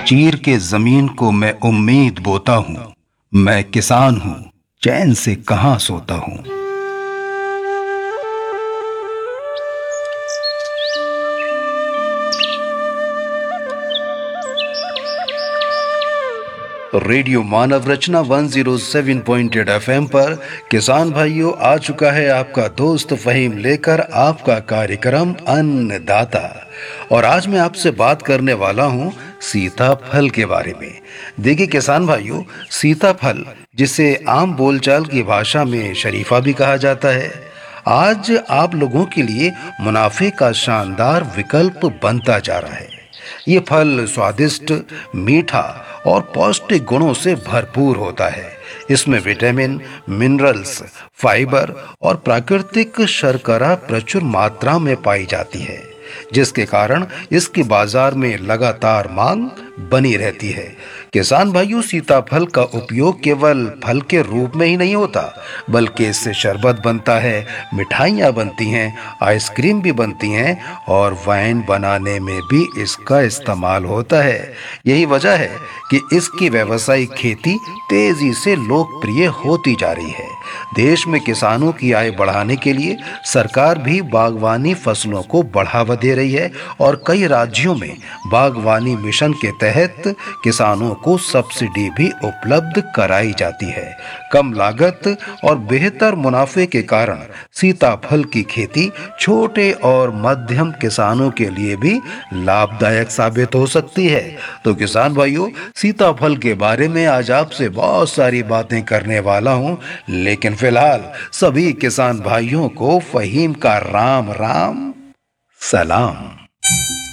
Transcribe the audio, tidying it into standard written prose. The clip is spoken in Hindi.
चीर के जमीन को मैं उम्मीद बोता हूँ। मैं किसान हूँ, चैन से कहाँ सोता हूँ। रेडियो मानव रचना 107.8 FM पर किसान भाइयों, आ चुका है आपका दोस्त फहीम लेकर आपका कार्यक्रम अन्नदाता। और आज मैं आपसे बात करने वाला हूं सीताफल के बारे में। देखिए किसान भाइयों, सीताफल जिसे आम बोलचाल की भाषा में शरीफा भी कहा जाता है, आज आप लोगों के लिए मुनाफे का शानदार विकल्प बनता जा रहा है। ये फल स्वादिष्ट, मीठा और पौष्टिक गुणों से भरपूर होता है। इसमें विटामिन, मिनरल्स, फाइबर और प्राकृतिक शर्करा प्रचुर मात्रा में पाई जाती है, जिसके कारण इसकी बाजार में लगातार मांग बनी रहती है। किसान भाइयों, सीताफल का उपयोग केवल फल के रूप में ही नहीं होता, बल्कि इससे शरबत बनता है, मिठाइयाँ बनती हैं, आइसक्रीम भी बनती हैं और वाइन बनाने में भी इसका इस्तेमाल होता है। यही वजह है कि इसकी व्यावसायिक खेती तेजी से लोकप्रिय होती जा रही है। देश में किसानों की आय बढ़ाने के लिए सरकार भी बागवानी फसलों को बढ़ावा दे रही है और कई राज्यों में बागवानी मिशन के तहत किसानों को सब्सिडी भी उपलब्ध कराई जाती है। कम लागत और बेहतर मुनाफे के कारण सीताफल की खेती छोटे और मध्यम किसानों के लिए भी लाभदायक साबित हो सकती है। तो किसान भाइयों, सीताफल के बारे में आज आपसे बहुत सारी बातें करने वाला हूं, लेकिन फिलहाल सभी किसान भाइयों को फहीम का राम राम सलाम।